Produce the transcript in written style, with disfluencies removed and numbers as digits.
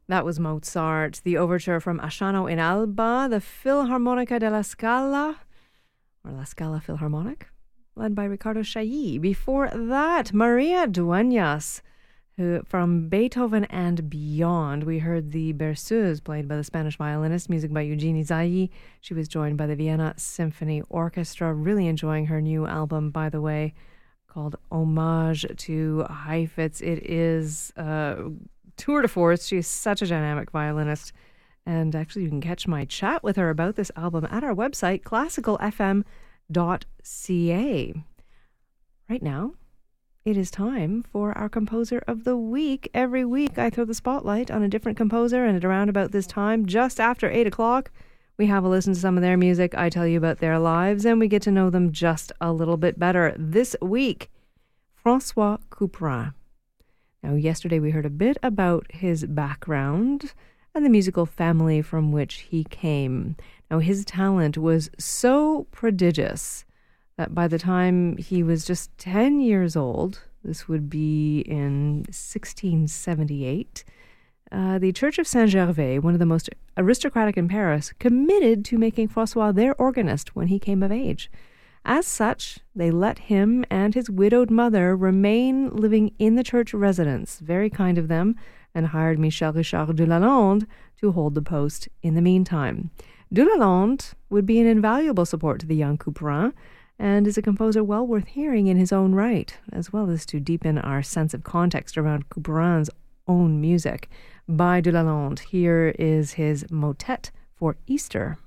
That was Mozart, the overture from Asciano in Alba, the Philharmonica della Scala, or La Scala Philharmonic, led by Ricardo Chailly. Before that, Maria Dueñas, who from Beethoven and Beyond. We heard the Berceuse, played by the Spanish violinist, music by Eugenie Zaï. She was joined by the Vienna Symphony Orchestra. Really enjoying her new album, by the way, called Homage to Heifetz. It is tour de force. She is such a dynamic violinist. And actually, you can catch my chat with her about this album at our website, classicalfm.ca. Right now, it is time for our Composer of the Week. Every week, I throw the spotlight on a different composer, and at around about this time, just after 8 o'clock, we have a listen to some of their music. I tell you about their lives, and we get to know them just a little bit better. This week, François Couperin. Now, yesterday we heard a bit about his background and the musical family from which he came. Now, his talent was so prodigious that by the time he was just 10 years old, this would be in 1678, the Church of Saint-Gervais, one of the most aristocratic in Paris, committed to making François their organist when he came of age. As such, they let him and his widowed mother remain living in the church residence. Very kind of them, and hired Michel Richard de Lalande to hold the post in the meantime. De Lalande would be an invaluable support to the young Couperin, and is a composer well worth hearing in his own right, as well as to deepen our sense of context around Couperin's own music. By De Lalande, here is his motet for Easter.